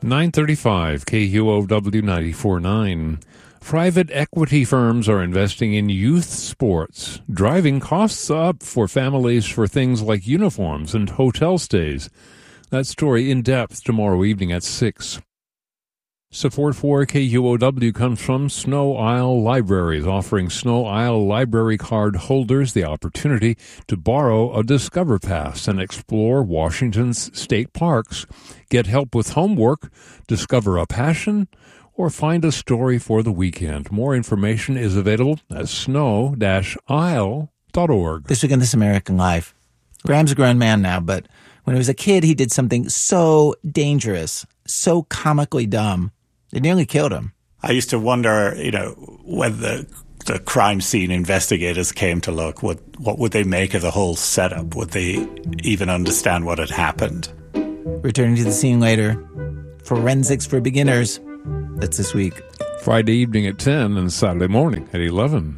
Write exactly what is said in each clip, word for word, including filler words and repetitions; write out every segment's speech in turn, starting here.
nine thirty-five K U O W ninety-four point nine. Private equity firms are investing in youth sports, driving costs up for families for things like uniforms and hotel stays. That story in depth tomorrow evening at six. Support for K U O W comes from Snow Isle Libraries, offering Snow Isle Library card holders the opportunity to borrow a Discover Pass and explore Washington's state parks, get help with homework, discover a passion, or find a story for the weekend. More information is available at snow dash isle dot org. This week on This American Life, Graham's a grown man now, but when he was a kid, he did something so dangerous, so comically dumb, it nearly killed him. I used to wonder, you know, when the, the crime scene investigators came to look, what, what would they make of the whole setup? Would they even understand what had happened? Returning to the scene later, Forensics for Beginners. That's this week. Friday evening at ten and Saturday morning at eleven.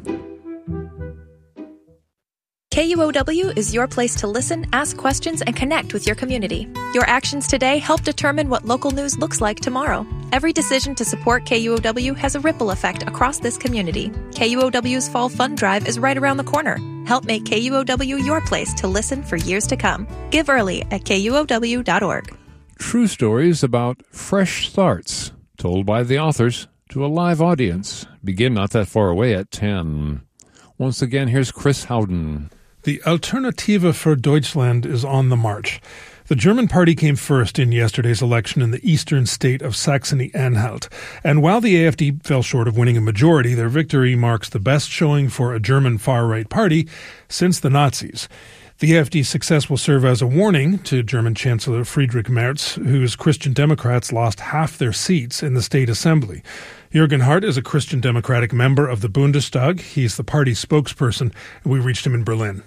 K U O W is your place to listen, ask questions, and connect with your community. Your actions today help determine what local news looks like tomorrow. Every decision to support K U O W has a ripple effect across this community. K U O W's Fall Fund Drive is right around the corner. Help make K U O W your place to listen for years to come. Give early at K U O W dot org. True stories about fresh starts, told by the authors to a live audience, begin not that far away at ten. Once again, here's Chris Howden. The Alternative für Deutschland is on the march. The German party came first in yesterday's election in the eastern state of Saxony-Anhalt. And while the A F D fell short of winning a majority, their victory marks the best showing for a German far-right party since the Nazis. The A F D's success will serve as a warning to German Chancellor Friedrich Merz, whose Christian Democrats lost half their seats in the state assembly. Jürgen Hart is a Christian Democratic member of the Bundestag. He's the party's spokesperson, and we reached him in Berlin.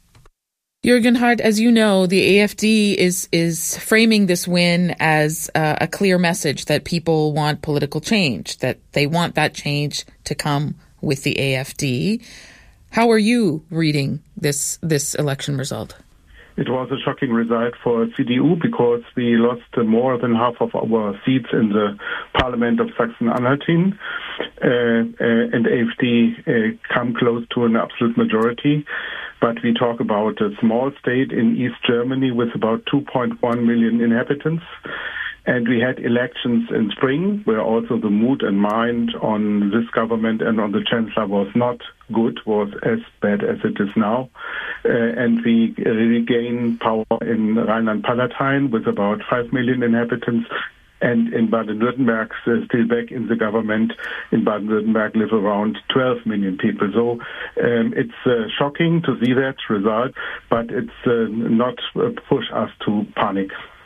Jürgen Hart, as you know, the A F D is is framing this win as uh, a clear message that people want political change, that they want that change to come with the A F D. How are you reading this this election result? It was a shocking result for C D U because we lost more than half of our seats in the Parliament of Sachsen-Anhalt, uh, uh, and A F D uh, come close to an absolute majority. But we talk about a small state in East Germany with about two point one million inhabitants. And we had elections in spring where also the mood and mind on this government and on the chancellor was not good, was as bad as it is now. Uh, and we regain power in Rhineland-Palatinate with about five million inhabitants. And in Baden-Württemberg, uh, still back in the government, in Baden-Württemberg live around twelve million people. So um, it's uh, shocking to see that result, but it's uh, not uh, push us to panic.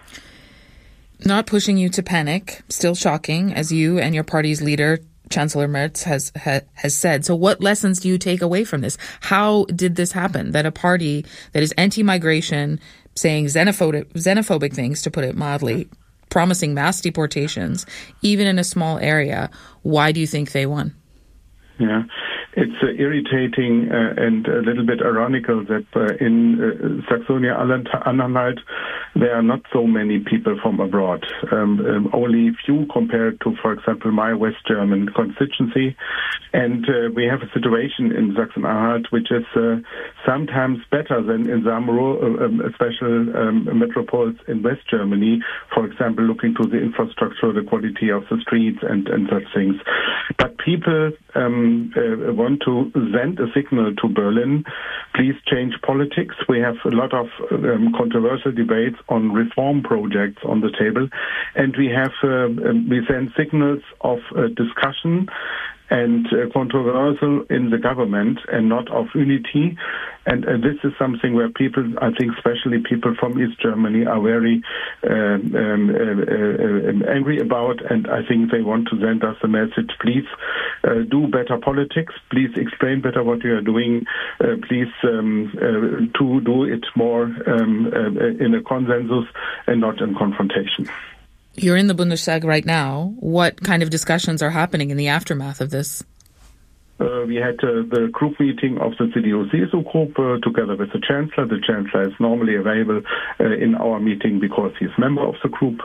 Not pushing you to panic, still shocking, as you and your party's leader, Chancellor Merz, has ha, has said. So what lessons do you take away from this? How did this happen, that a party that is anti-migration, saying xenophobic, xenophobic things, to put it mildly, promising mass deportations, even in a small area, why do you think they won? Yeah, it's uh, irritating uh, and a little bit ironical that uh, in uh, Saxony-Anhalt there are not so many people from abroad, um, um, only few compared to, for example, my West German constituency. And uh, we have a situation in Saxony-Anhalt which is uh, sometimes better than in some rural, um, special um, metropoles in West Germany, for example, looking to the infrastructure, the quality of the streets and, and such things. But people um, uh, want to send a signal to Berlin, please change politics. We have a lot of um, controversial debates on reform projects on the table, and we have uh, we send signals of uh, discussion and uh, controversial in the government and not of unity. And uh, this is something where people, I think especially people from East Germany, are very um, um, uh, uh, angry about, and I think they want to send us a message, please uh, do better politics, please explain better what you are doing, uh, please um, uh, to do it more um, uh, in a consensus and not in confrontation. You're in the Bundestag right now. What kind of discussions are happening in the aftermath of this? Uh, we had uh, the group meeting of the C D U C S U group uh, together with the Chancellor. The Chancellor is normally available uh, in our meeting because he's a member of the group.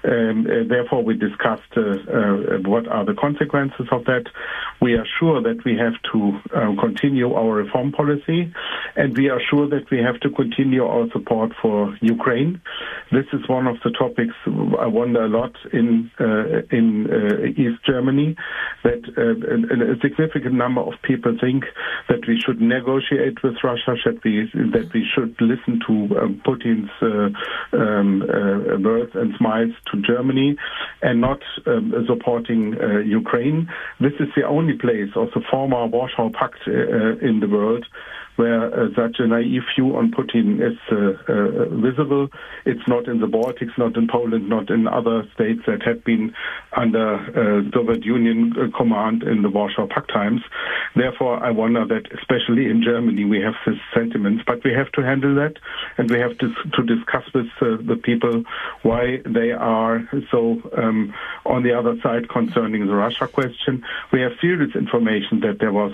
Um, uh, therefore, we discussed uh, uh, what are the consequences of that. We are sure that we have to uh, continue our reform policy, and we are sure that we have to continue our support for Ukraine. This is one of the topics I wonder a lot in uh, in uh, East Germany, that uh, a, a significant number of people think that we should negotiate with Russia, that we that we should listen to uh, Putin's uh, um, uh, words and smiles to Germany, and not um, supporting uh, Ukraine. This is the only place of the former Warsaw Pact uh, in the world where uh, such a naive view on Putin is uh, uh, visible. It's not in the Baltics, not in Poland, not in other states that had been under uh, Soviet Union uh, command in the Warsaw Pact times. Therefore, I wonder that, especially in Germany, we have this sentiments, but we have to handle that, and we have to, to discuss with uh, the people why they are so um, on the other side concerning the Russia question. We have serious information that there was